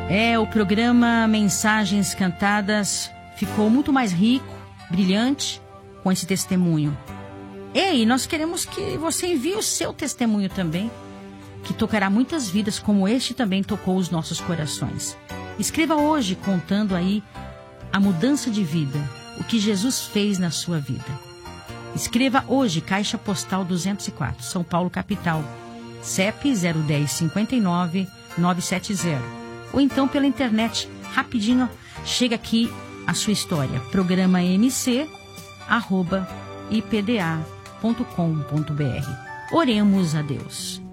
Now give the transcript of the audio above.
O programa Mensagens Cantadas ficou muito mais rico, brilhante, com esse testemunho. E nós queremos que você envie o seu testemunho também, que tocará muitas vidas, como este também tocou os nossos corações. Escreva hoje contando aí a mudança de vida, o que Jesus fez na sua vida. Escreva hoje, Caixa Postal 204, São Paulo, capital, CEP 010-59-970. Ou então pela internet, rapidinho, chega aqui a sua história. Programa mc@ipda.com.br. Oremos a Deus.